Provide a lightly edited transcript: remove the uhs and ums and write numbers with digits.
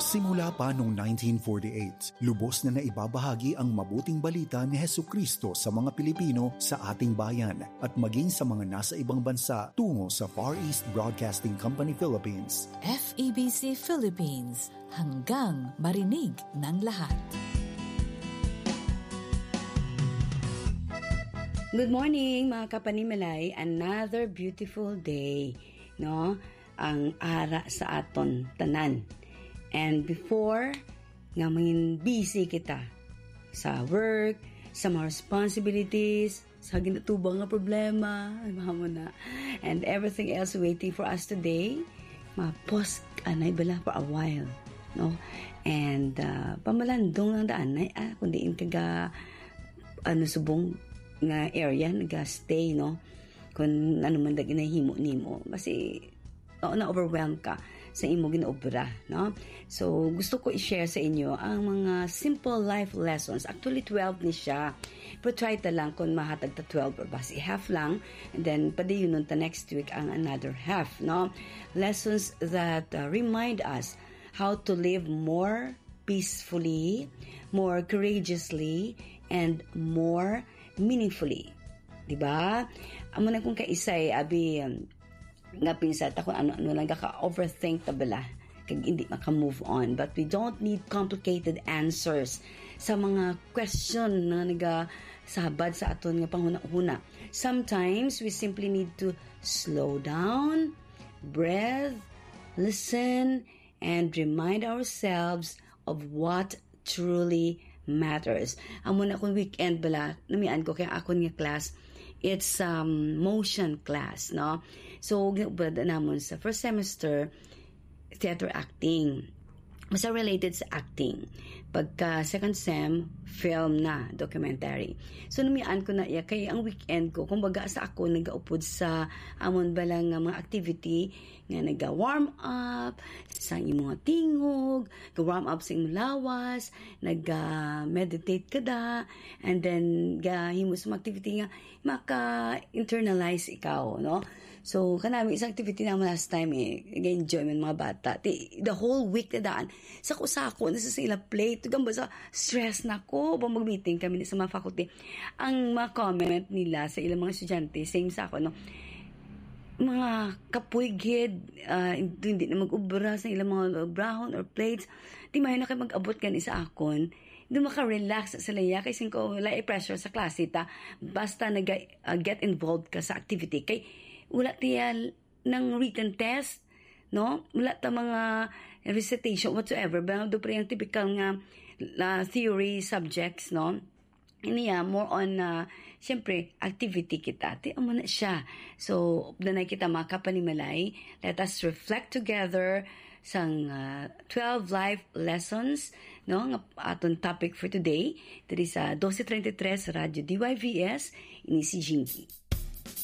Simula pa noong 1948, lubos na naibabahagi ang mabuting balita ni Hesukristo sa mga Pilipino sa ating bayan at maging sa mga nasa ibang bansa tungo sa Far East Broadcasting Company Philippines. FEBC Philippines, hanggang marinig ng lahat. Good morning mga kapanimalay, another beautiful day, no? Ang ara sa aton tanan. And before nga mangin busy kita sa work, sa mga responsibilities, sa ginatubang nga problema, mo na, and everything else waiting for us today, ma-pause anay bala for a while, no? And pamalandong ang daan ay kundi in kaga subong nga area naga-stay, no? Kung ano man daging nahimo nimo kasi na-overwhelm ka sa imo ginaobra, no? So, gusto ko i-share sa inyo ang mga simple life lessons. Actually, 12 ni siya. Pero try ta lang kung mahatag ta 12 or basi half lang. And then, padayon nun ta next week ang another half, no? Lessons that remind us how to live more peacefully, more courageously, and more meaningfully. Diba? Amo na kung kaisay, abi, nga pinsa ta kung ano lang ka-overthink ta bala kag hindi maka-move on, but we don't need complicated answers sa mga question na nagasabad sa aton nga panghuna-huna. Sometimes we simply need to slow down, breathe, listen, and remind ourselves of what truly matters. Amo na kung weekend bala namian ko kaya akon nga class, it's motion class, no? So ginubad namon sa first semester theater acting. Basta related sa acting. Pagka second sem, film na, documentary. So numian ko na iya kay ang weekend ko kumbaga sa ako nagaupod sa amon balang mga activity nga naga-warm up sa imong mga tingog, ga-warm up sa imong lawas, naga-meditate kada, and then gahimo sa activity nga maka-internalize ikaw, no? So, kanami isang activity naman last time nag-enjoy man mga bata. The whole week na daan, sa kusako, nasa sila plate, gamba sa stress na ko, mag-meeting kami sa mga faculty. Ang mga comment nila sa ilang mga estudyante, same sa ako, no? Mga kapuygid, hindi na mag-ubra sa ilang mga brown or plates, di mayo na kayo mag-abot kan isa akon, hindi maka-relax sa laya kasi ko wala pressure sa klase ta, basta get involved ka sa activity. Kay wala tiya ng written test, no? Wala ta mga recitation whatsoever, ba do pre yung typical nga theory subjects, no? Iniya more on syempre activity kita. Ti amo na siya. So danay kita mga kapanimalay, let us reflect together sang 12 life lessons, no? Nga aton topic for today diri sa 12:33 sa Radyo DYVS ini si Jinky.